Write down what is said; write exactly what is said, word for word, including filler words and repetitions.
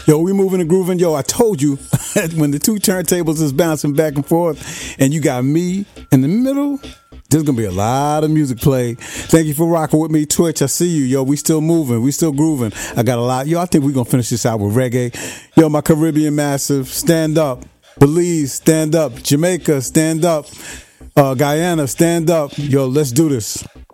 Yo, we moving and grooving. Yo, I told you when the two turntables is bouncing back and forth and you got me in the middle, there's going to be a lot of music played. Thank you for rocking with me. Twitch, I see you. Yo, we still moving. We still grooving. I got a lot. Yo, I think we're going to finish this out with reggae. Yo, my Caribbean massive, stand up. Belize, stand up. Jamaica, stand up. Uh, Guyana, stand up. Yo, let's do this.